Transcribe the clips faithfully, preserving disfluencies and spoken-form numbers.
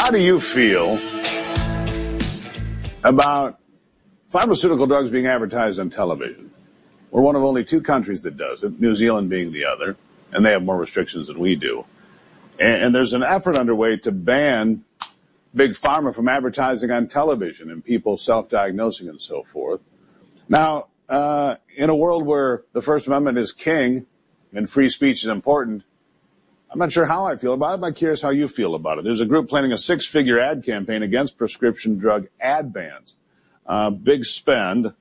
How do you feel about pharmaceutical drugs being advertised on television? We're one of only two countries that does it, New Zealand being the other, and they have more restrictions than we do. And, and there's an effort underway to ban Big Pharma from advertising on television and people self-diagnosing and so forth. Now, uh, in a world where the First Amendment is king and free speech is important, I'm not sure how I feel about it, but I'm curious how you feel about it. There's a group planning a six-figure ad campaign against prescription drug ad bans. Uh, big spend.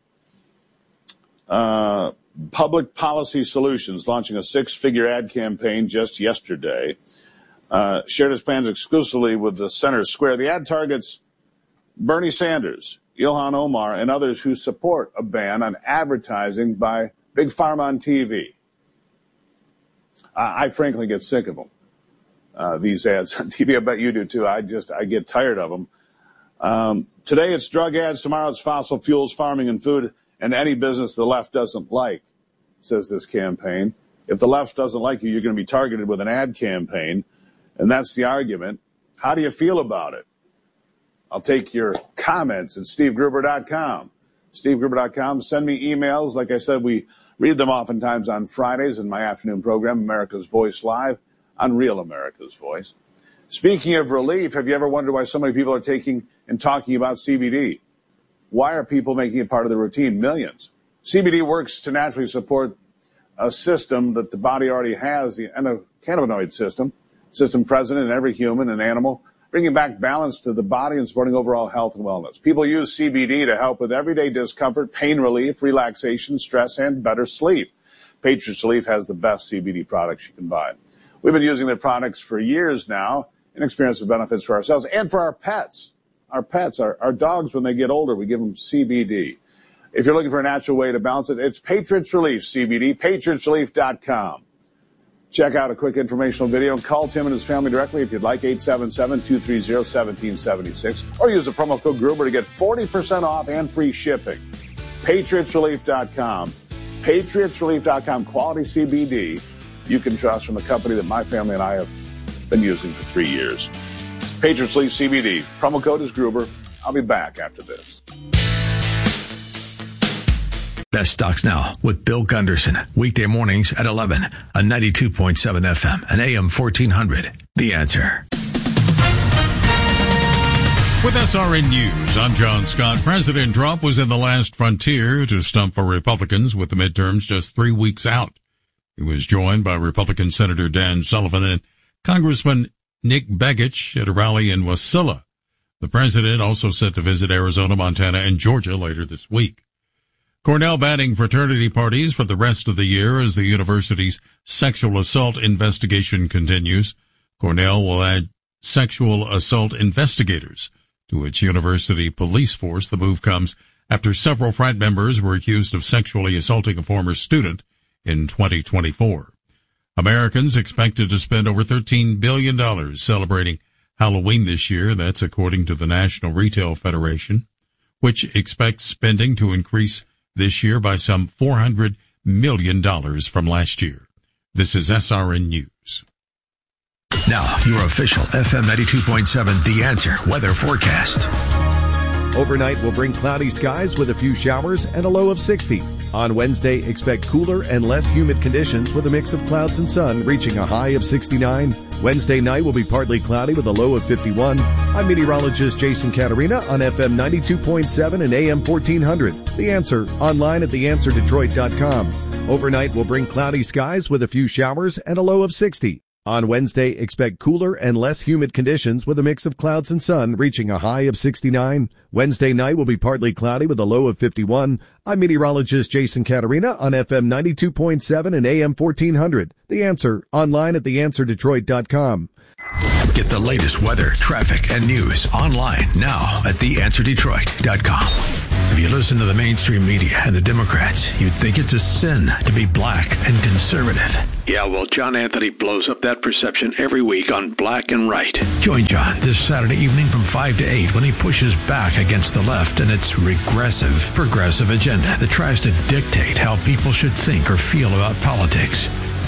Uh, Public Policy Solutions launching a six-figure ad campaign just yesterday. Uh, shared its plans exclusively with the Center Square. The ad targets Bernie Sanders, Ilhan Omar, and others who support a ban on advertising by Big Pharma on T V. I, I frankly get sick of them, uh, these ads on T V. I bet you do too. I just, I get tired of them. Um, today it's drug ads. Tomorrow it's fossil fuels, farming, and food, and any business the left doesn't like, says this campaign. If the left doesn't like you, you're going to be targeted with an ad campaign. And that's the argument. How do you feel about it? I'll take your comments at steve gruber dot com. steve gruber dot com. Send me emails. Like I said, we read them oftentimes on Fridays in my afternoon program, America's Voice Live, on Real America's Voice. Speaking of relief, have you ever wondered why so many people are taking and talking about C B D? Why are people making it part of the routine? Millions. C B D works to naturally support a system that the body already has, the endocannabinoid system. System present in every human and animal, bringing back balance to the body and supporting overall health and wellness. People use C B D to help with everyday discomfort, pain relief, relaxation, stress, and better sleep. Patriots Relief has the best C B D products you can buy. We've been using their products for years now and experienced the benefits for ourselves and for our pets. Our pets, our, our dogs, when they get older, we give them C B D. If you're looking for a natural way to balance it, it's Patriots Relief C B D, patriots relief dot com. Check out a quick informational video and call Tim and his family directly if you'd like, eight seven seven, two three zero, one seven seven six, or use the promo code Gruber to get forty percent off and free shipping. patriots relief dot com. patriots relief dot com. Quality C B D you can trust from a company that my family and I have been using for three years. Patriots Relief C B D. Promo code is Gruber. I'll be back after this. Best Stocks Now with Bill Gunderson. Weekday mornings at eleven on ninety-two point seven F M and A M fourteen hundred. The Answer. With S R N News, I'm John Scott. President Trump was in the last frontier to stump for Republicans with the midterms just three weeks out. He was joined by Republican Senator Dan Sullivan and Congressman Nick Begich at a rally in Wasilla. The president also set to visit Arizona, Montana, and Georgia later this week. Cornell banning fraternity parties for the rest of the year as the university's sexual assault investigation continues. Cornell will add sexual assault investigators to its university police force. The move comes after several frat members were accused of sexually assaulting a former student in twenty twenty-four. Americans expected to spend over thirteen billion dollars celebrating Halloween this year. That's according to the National Retail Federation, which expects spending to increase this year by some four hundred million dollars from last year. This is S R N News. Now, your official F M ninety-two point seven The Answer weather forecast. Overnight will bring cloudy skies with a few showers and a low of sixty. On Wednesday, expect cooler and less humid conditions with a mix of clouds and sun, reaching a high of sixty-nine. Wednesday night will be partly cloudy with a low of fifty-one. I'm meteorologist Jason Caterina on F M ninety-two point seven and A M fourteen hundred. The Answer, online at the answer detroit dot com. Overnight will bring cloudy skies with a few showers and a low of sixty. On Wednesday, expect cooler and less humid conditions with a mix of clouds and sun, reaching a high of sixty-nine. Wednesday night will be partly cloudy with a low of fifty-one. I'm meteorologist Jason Caterina on F M ninety-two point seven and A M fourteen hundred. The Answer, online at the answer detroit dot com. Get the latest weather, traffic, and news online now at the answer detroit dot com. If you listen to the mainstream media and the Democrats, you'd think it's a sin to be black and conservative. Yeah, well, John Anthony blows up that perception every week on Black and Right. Join John this Saturday evening from five to eight when he pushes back against the left and its regressive, progressive agenda that tries to dictate how people should think or feel about politics.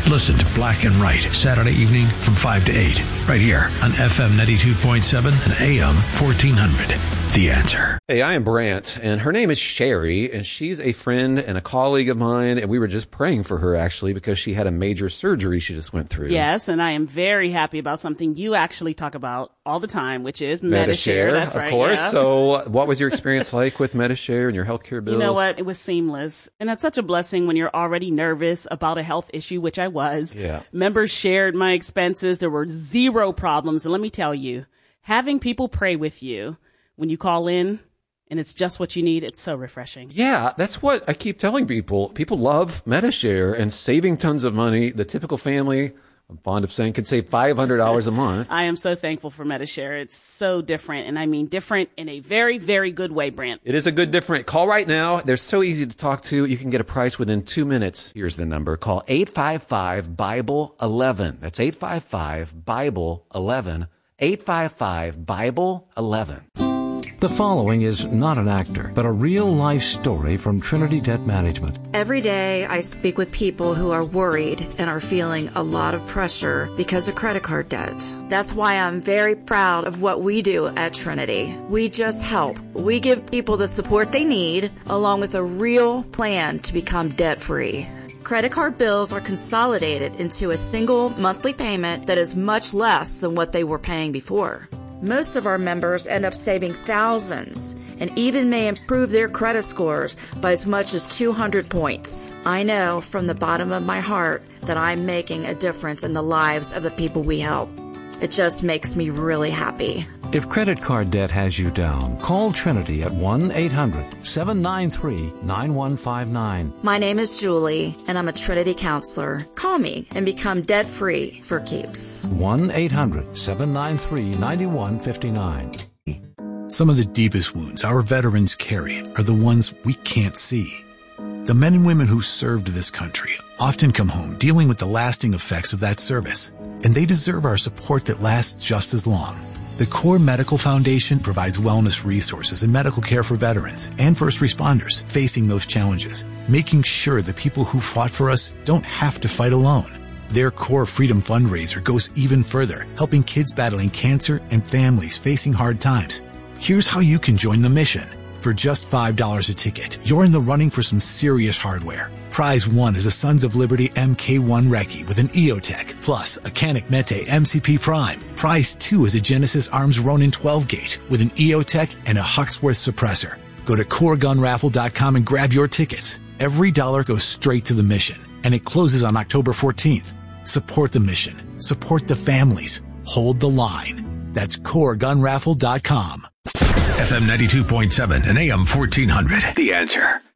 Listen to Black and Right, Saturday evening from five to eight, right here on F M ninety-two point seven and A M fourteen hundred. The Answer. Hey, I am Brant, and her name is Sherry, and she's a friend and a colleague of mine, and we were just praying for her, actually, because she had a major surgery she just went through. Yes, and I am very happy about something you actually talk about all the time, which is Medi-Share. Medi-Share, That's of right, course. yeah. So what was your experience like with Medi-Share and your healthcare bills? You know what? It was seamless. And that's such a blessing when you're already nervous about a health issue, which I was. Yeah. Members shared my expenses. There were zero problems. And let me tell you, having people pray with you when you call in, and it's just what you need, it's so refreshing. Yeah, that's what I keep telling people. People love Medi-Share and saving tons of money. The typical family, I'm fond of saying, can save five hundred dollars a month. I am so thankful for Medi-Share. It's so different, and I mean different in a very, very good way, Brant. It is a good different. Call right now. They're so easy to talk to. You can get a price within two minutes. Here's the number. Call eight five five, Bible eleven. That's eight five five, Bible eleven. eight five five, Bible eleven. The following is not an actor, but a real-life story from Trinity Debt Management. Every day I speak with people who are worried and are feeling a lot of pressure because of credit card debt. That's why I'm very proud of what we do at Trinity. We just help. We give people the support they need, along with a real plan to become debt-free. Credit card bills are consolidated into a single monthly payment that is much less than what they were paying before. Most of our members end up saving thousands and even may improve their credit scores by as much as two hundred points. I know from the bottom of my heart that I'm making a difference in the lives of the people we help. It just makes me really happy. If credit card debt has you down, call Trinity at one eight hundred, seven nine three, nine one five nine. My name is Julie, and I'm a Trinity counselor. Call me and become debt-free for keeps. one eight hundred, seven nine three, nine one five nine. Some of the deepest wounds our veterans carry are the ones we can't see. The men and women who served this country often come home dealing with the lasting effects of that service, and they deserve our support that lasts just as long. The Core Medical Foundation provides wellness resources and medical care for veterans and first responders facing those challenges, making sure the people who fought for us don't have to fight alone. Their Core Freedom fundraiser goes even further, helping kids battling cancer and families facing hard times. Here's how you can join the mission. For just five dollars a ticket, you're in the running for some serious hardware. Prize one is a Sons of Liberty M K one Recce with an EOTech, plus a Canik Mete M C P Prime. Prize two is a Genesis Arms Ronin twelve gauge with an EOTech and a Huxworth suppressor. Go to core gun raffle dot com and grab your tickets. Every dollar goes straight to the mission, and it closes on October fourteenth. Support the mission. Support the families. Hold the line. That's core gun raffle dot com. F M ninety-two point seven and A M fourteen hundred. The Answer.